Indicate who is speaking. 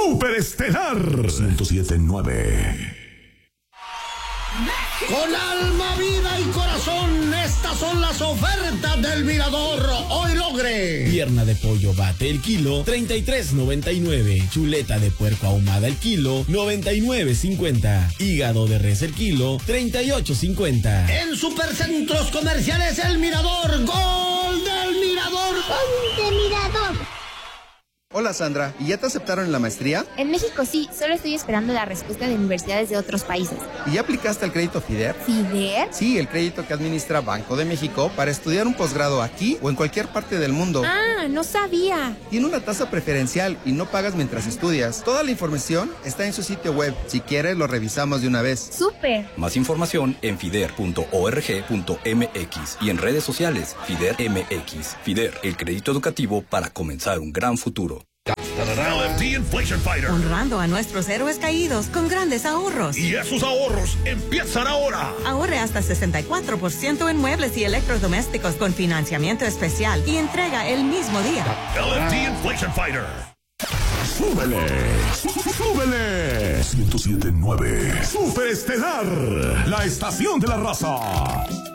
Speaker 1: Superestelar 107.9.
Speaker 2: Con alma, vida y corazón, estas son las ofertas del Mirador. Hoy logre.
Speaker 3: Pierna de pollo bate el kilo, 33.99. Chuleta de puerco ahumada el kilo, 99.50. Hígado de res el kilo, 38.50.
Speaker 2: En Supercentros Comerciales El Mirador, gol del Mirador.
Speaker 4: ¡Gol del Mirador!
Speaker 5: Hola Sandra, ¿y ya te aceptaron en la maestría?
Speaker 4: En México sí, solo estoy esperando la respuesta de universidades de otros países.
Speaker 5: ¿Y ya aplicaste al crédito FIDER?
Speaker 4: ¿FIDER?
Speaker 5: Sí, el crédito que administra Banco de México para estudiar un posgrado aquí o en cualquier parte del mundo.
Speaker 4: Ah, no sabía.
Speaker 5: Tiene una tasa preferencial y no pagas mientras estudias. Toda la información está en su sitio web. Si quieres, lo revisamos de una vez.
Speaker 4: ¡Súper!
Speaker 6: Más información en fider.org.mx y en redes sociales FIDER MX. FIDER, el crédito educativo para comenzar un gran futuro.
Speaker 1: LFD Inflation Fighter.
Speaker 7: Honrando a nuestros héroes caídos con grandes ahorros.
Speaker 1: Y esos ahorros empiezan ahora.
Speaker 7: Ahorre hasta 64% en muebles y electrodomésticos con financiamiento especial y entrega el mismo día.
Speaker 1: LFD Inflation Fighter. ¡Súbele! ¡Súbele! 107.9. Superestelar, la estación de la raza.